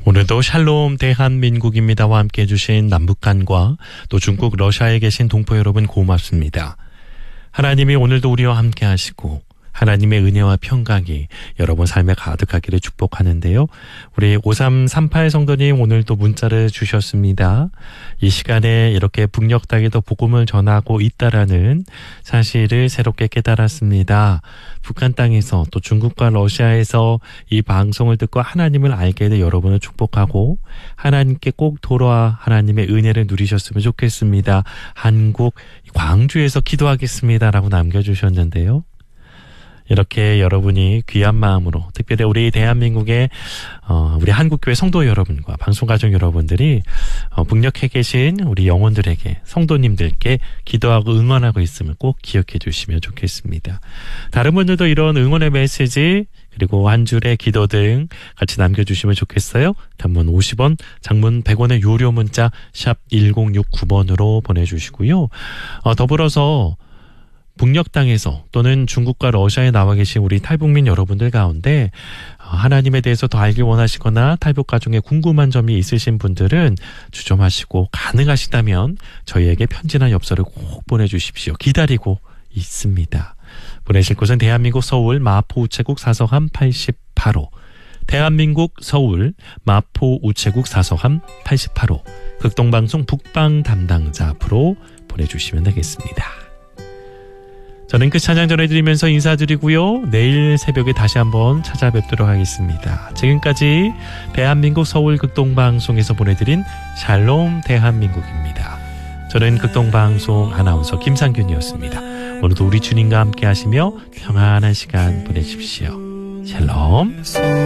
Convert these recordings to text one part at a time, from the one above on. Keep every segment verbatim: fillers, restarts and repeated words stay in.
오늘도 샬롬 대한민국입니다와 함께 해주신 남북한과 또 중국 러시아에 계신 동포 여러분 고맙습니다. 하나님이 오늘도 우리와 함께 하시고 하나님의 은혜와 평강이 여러분 삶에 가득하기를 축복하는데요. 우리 오삼삼팔 성도님 오늘도 문자를 주셨습니다. 이 시간에 이렇게 북녘 땅에도 복음을 전하고 있다라는 사실을 새롭게 깨달았습니다. 북한 땅에서 또 중국과 러시아에서 이 방송을 듣고 하나님을 알게 돼 여러분을 축복하고 하나님께 꼭 돌아와 하나님의 은혜를 누리셨으면 좋겠습니다. 한국 광주에서 기도하겠습니다 라고 남겨주셨는데요. 이렇게 여러분이 귀한 마음으로 특별히 우리 대한민국의 어, 우리 한국교회 성도 여러분과 방송가족 여러분들이 어, 북녘에 계신 우리 영혼들에게 성도님들께 기도하고 응원하고 있음을 꼭 기억해 주시면 좋겠습니다. 다른 분들도 이런 응원의 메시지 그리고 한 줄의 기도 등 같이 남겨주시면 좋겠어요. 단문 오십 원, 장문 백 원의 유료 문자 샵 일공육구 번으로 보내주시고요. 어, 더불어서 북녘 땅에서 또는 중국과 러시아에 나와 계신 우리 탈북민 여러분들 가운데 하나님에 대해서 더 알길 원하시거나 탈북 가중에 궁금한 점이 있으신 분들은 주저마시고 가능하시다면 저희에게 편지나 엽서를 꼭 보내주십시오. 기다리고 있습니다. 보내실 곳은 대한민국 서울 마포 우체국 사서함 팔십팔 호 대한민국 서울 마포 우체국 사서함 팔십팔 호 극동방송 북방 담당자 앞으로 보내주시면 되겠습니다. 저는 그 찬양 전해드리면서 인사드리고요. 내일 새벽에 다시 한번 찾아뵙도록 하겠습니다. 지금까지 대한민국 서울 극동방송에서 보내드린 샬롬 대한민국입니다. 저는 극동방송 아나운서 김상균이었습니다. 오늘도 우리 주님과 함께 하시며 평안한 시간 보내십시오. 샬롬.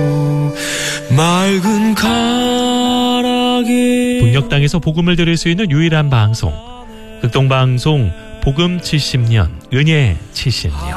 맑은 가락에 북녘 땅에서 복음을 들을 수 있는 유일한 방송 극동방송 복음 칠십 년, 은혜 칠십 년.